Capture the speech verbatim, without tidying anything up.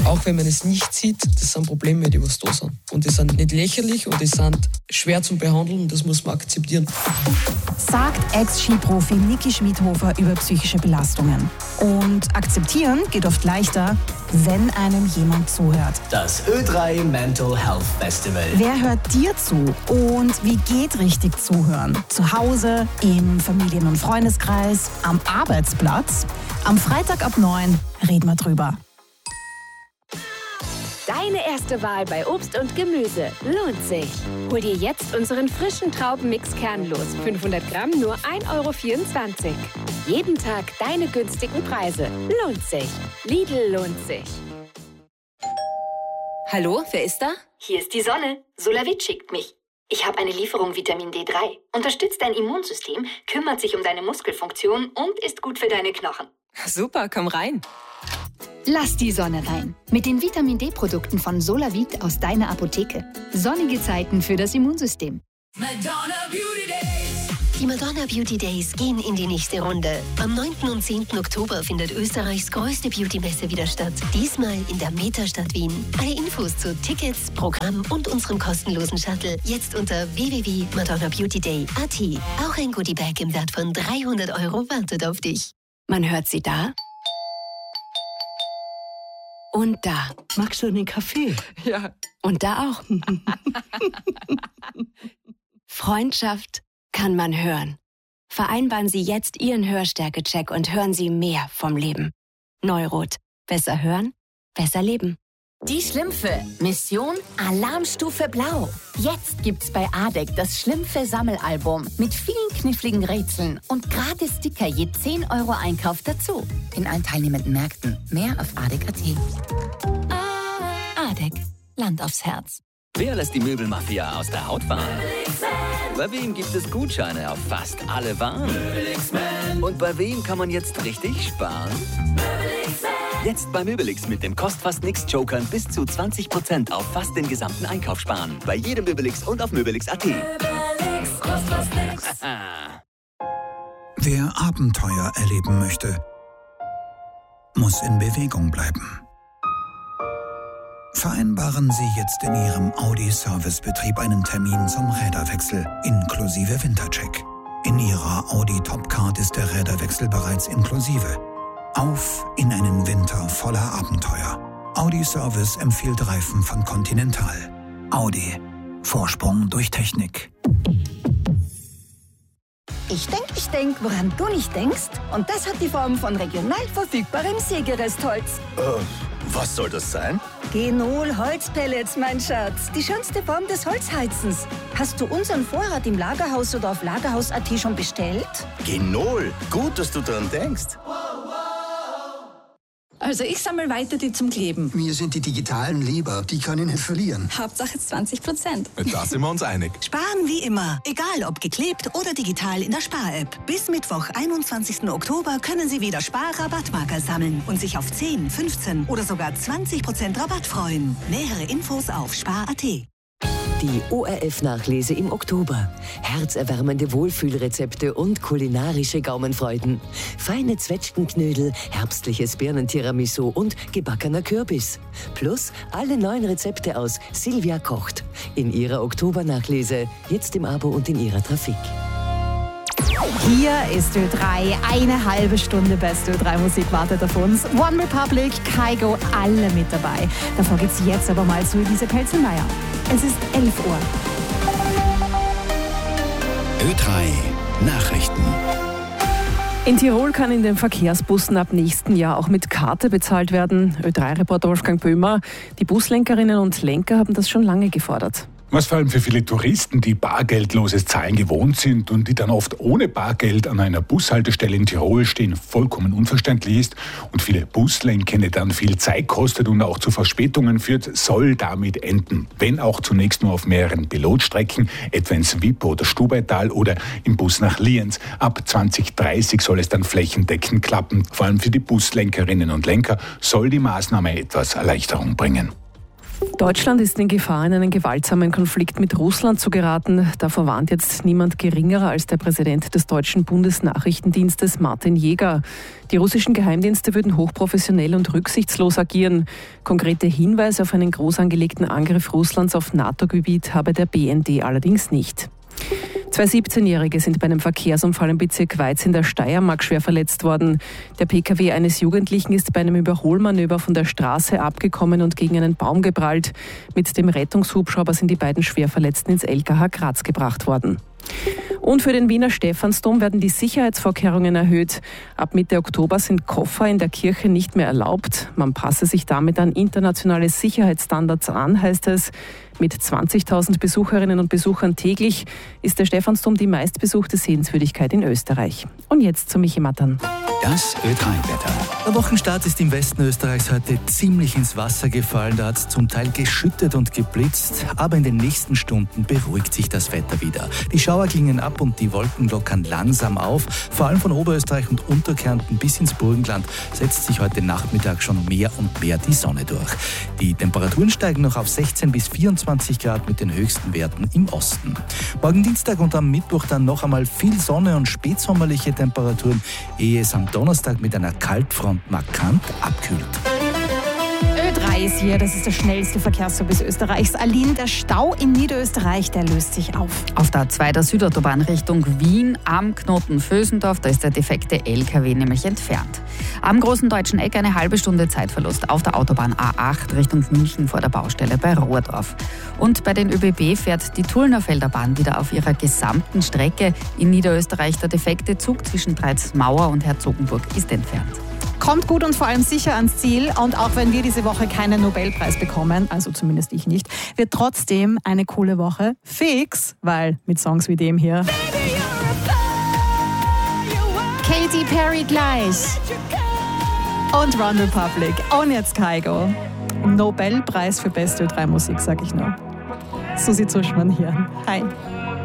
Auch wenn man es nicht sieht, das sind Probleme, die was da sind. Und die sind nicht lächerlich und die sind schwer zu behandeln und das muss man akzeptieren. Sagt Ex-Skiprofi Niki Schmidhofer über psychische Belastungen. Und akzeptieren geht oft leichter, wenn einem jemand zuhört. Das Ö drei Mental Health Festival. Wer hört dir zu? Und wie geht richtig zuhören? Zu Hause, im Familien- und Freundeskreis, am Arbeitsplatz? Am Freitag ab neun reden wir drüber. Deine erste Wahl bei Obst und Gemüse lohnt sich. Hol dir jetzt unseren frischen Traubenmix kernlos. fünfhundert Gramm nur ein Euro vierundzwanzig. Jeden Tag deine günstigen Preise. Lohnt sich. Lidl lohnt sich. Hallo, wer ist da? Hier ist die Sonne. Solavit schickt mich. Ich habe eine Lieferung Vitamin D drei. Unterstützt dein Immunsystem, kümmert sich um deine Muskelfunktion und ist gut für deine Knochen. Super, komm rein. Lass die Sonne rein. Mit den Vitamin D-Produkten von Solavit aus deiner Apotheke. Sonnige Zeiten für das Immunsystem. Madonna Beauty Days. Die Madonna Beauty Days gehen in die nächste Runde. Am neunten und zehnten Oktober findet Österreichs größte Beauty-Messe wieder statt. Diesmal in der Metastadt Wien. Alle Infos zu Tickets, Programm und unserem kostenlosen Shuttle jetzt unter w w w punkt madonna beauty day punkt a t. Auch ein Goodiebag im Wert von dreihundert Euro wartet auf dich. Man hört sie da und da. Magst du einen Kaffee? Ja. Und da auch. Freundschaft kann man hören. Vereinbaren Sie jetzt Ihren Hörstärke-Check und hören Sie mehr vom Leben. Neurot. Besser hören, besser leben. Die Schlümpfe. Mission Alarmstufe Blau. Jetzt gibt's bei A D E C das Schlümpfe-Sammelalbum mit vielen kniffligen Rätseln und gratis Sticker je zehn Euro Einkauf dazu. In allen teilnehmenden Märkten. Mehr auf A D E C punkt a t. A D E C. Land aufs Herz. Wer lässt die Möbelmafia aus der Haut fahren? Bei wem gibt es Gutscheine auf fast alle Waren? Und bei wem kann man jetzt richtig sparen? Jetzt bei Möbelix mit dem Kostfast-Nix-Jokern bis zu zwanzig Prozent auf fast den gesamten Einkauf sparen. Bei jedem Möbelix und auf Möbelix punkt a t. Möbelix, kostet fast nix. Wer Abenteuer erleben möchte, muss in Bewegung bleiben. Vereinbaren Sie jetzt in Ihrem Audi-Servicebetrieb einen Termin zum Räderwechsel inklusive Wintercheck. In Ihrer Audi Topcard ist der Räderwechsel bereits inklusive. Auf in einen Winter voller Abenteuer. Audi Service empfiehlt Reifen von Continental. Audi. Vorsprung durch Technik. Ich denk, ich denk, woran du nicht denkst. Und das hat die Form von regional verfügbarem Sägerestholz. Äh, was soll das sein? Genol Holzpellets, mein Schatz. Die schönste Form des Holzheizens. Hast du unseren Vorrat im Lagerhaus oder auf lagerhaus punkt a t schon bestellt? Genol, gut, dass du dran denkst. Also ich sammle weiter die zum Kleben. Mir sind die digitalen lieber, die kann ich nicht verlieren. Hauptsache zwanzig Prozent. Da sind wir uns einig. Sparen wie immer, egal ob geklebt oder digital in der Spar-App. Bis Mittwoch, einundzwanzigsten Oktober können Sie wieder Spar-Rabattmarker sammeln und sich auf zehn, fünfzehn oder sogar zwanzig Prozent Rabatt freuen. Nähere Infos auf spar punkt a t. Die O R F-Nachlese im Oktober. Herzerwärmende Wohlfühlrezepte und kulinarische Gaumenfreuden. Feine Zwetschgenknödel, herbstliches Birnentiramisu und gebackener Kürbis. Plus alle neuen Rezepte aus Silvia kocht. In ihrer Oktober-Nachlese, jetzt im Abo und in ihrer Trafik. Hier ist Ö drei, eine halbe Stunde beste Ö drei Musik wartet auf uns. One Republic, Kygo, alle mit dabei. Davor geht's jetzt aber mal zu Elise Pelzenmeier. Es ist elf Uhr. Ö drei Nachrichten. In Tirol kann in den Verkehrsbussen ab nächsten Jahr auch mit Karte bezahlt werden. Ö drei Reporter Wolfgang Böhmer. Die Buslenkerinnen und Lenker haben das schon lange gefordert. Was vor allem für viele Touristen, die bargeldloses Zahlen gewohnt sind und die dann oft ohne Bargeld an einer Bushaltestelle in Tirol stehen, vollkommen unverständlich ist und viele Buslenkende dann viel Zeit kostet und auch zu Verspätungen führt, soll damit enden. Wenn auch zunächst nur auf mehreren Pilotstrecken, etwa ins Wipp oder Stubaital oder im Bus nach Lienz. Ab zwanzig dreißig soll es dann flächendeckend klappen. Vor allem für die Buslenkerinnen und Lenker soll die Maßnahme etwas Erleichterung bringen. Deutschland ist in Gefahr, in einen gewaltsamen Konflikt mit Russland zu geraten. Davor warnt jetzt niemand geringerer als der Präsident des deutschen Bundesnachrichtendienstes, Martin Jäger. Die russischen Geheimdienste würden hochprofessionell und rücksichtslos agieren. Konkrete Hinweise auf einen groß angelegten Angriff Russlands auf NATO-Gebiet habe der B N D allerdings nicht. Zwei siebzehnjährige sind bei einem Verkehrsunfall im Bezirk Weiz in der Steiermark schwer verletzt worden. Der P K W eines Jugendlichen ist bei einem Überholmanöver von der Straße abgekommen und gegen einen Baum geprallt. Mit dem Rettungshubschrauber sind die beiden Schwerverletzten ins L K H Graz gebracht worden. Und für den Wiener Stephansdom werden die Sicherheitsvorkehrungen erhöht. Ab Mitte Oktober sind Koffer in der Kirche nicht mehr erlaubt. Man passe sich damit an internationale Sicherheitsstandards an, heißt es. Mit zwanzigtausend Besucherinnen und Besuchern täglich ist der Stephansdom die meistbesuchte Sehenswürdigkeit in Österreich. Und jetzt zu Michi Mattern. Das Ö drei Wetter. Der Wochenstart ist im Westen Österreichs heute ziemlich ins Wasser gefallen. Da hat es zum Teil geschüttet und geblitzt. Aber in den nächsten Stunden beruhigt sich das Wetter wieder. Die Schauer klingen ab und die Wolken lockern langsam auf. Vor allem von Oberösterreich und Unterkärnten bis ins Burgenland setzt sich heute Nachmittag schon mehr und mehr die Sonne durch. Die Temperaturen steigen noch auf sechzehn bis vierundzwanzig Grad mit den höchsten Werten im Osten. Morgen Dienstag und am Mittwoch dann noch einmal viel Sonne und spätsommerliche Temperaturen, ehe es am Donnerstag mit einer Kaltfront markant abkühlt. Ö drei ist hier, das ist der schnellste Verkehrsservice Österreichs. Aline, der Stau in Niederösterreich, der löst sich auf. Auf der A zwei der Südautobahn Richtung Wien am Knoten Vösendorf, da ist der defekte L K W nämlich entfernt. Am Großen Deutschen Eck eine halbe Stunde Zeitverlust auf der Autobahn A acht Richtung München vor der Baustelle bei Rohrdorf. Und bei den ÖBB fährt die Tullnerfelder Bahn wieder auf ihrer gesamten Strecke. In Niederösterreich der defekte Zug zwischen Dreizmauer und Herzogenburg ist entfernt. Kommt gut und vor allem sicher ans Ziel. Und auch wenn wir diese Woche keinen Nobelpreis bekommen, also zumindest ich nicht, wird trotzdem eine coole Woche fix, weil mit Songs wie dem hier Katy Perry gleich und Ron Republic und jetzt Kygo. Nobelpreis für beste Ö drei Musik, sag ich nur. Susi Zuschmann hier. Hi.